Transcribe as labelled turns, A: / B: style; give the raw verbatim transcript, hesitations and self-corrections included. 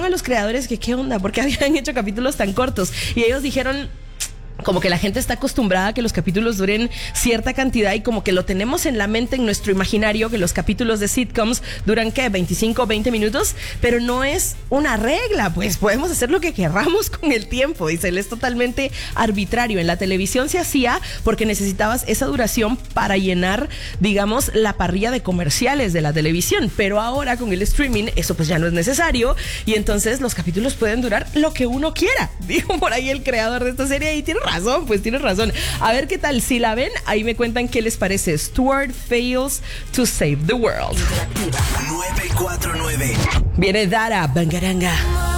A: a los creadores que qué onda, porque habían hecho capítulos tan cortos. Y ellos dijeron, como que la gente está acostumbrada a que los capítulos duren cierta cantidad y como que lo tenemos en la mente, en nuestro imaginario, que los capítulos de sitcoms duran, ¿qué? veinticinco o veinte minutos, pero no es una regla, pues podemos hacer lo que querramos con el tiempo, dice él, es totalmente arbitrario. En la televisión se hacía porque necesitabas esa duración para llenar, digamos, la parrilla de comerciales de la televisión, pero ahora con el streaming eso pues ya no es necesario y entonces los capítulos pueden durar lo que uno quiera, dijo por ahí el creador de esta serie y tiene razón, pues tienes razón. A ver qué tal, si la ven, ahí me cuentan qué les parece. Stuart fails to save the world.
B: nueve cuatro nueve.
A: Viene Dara Bangaranga.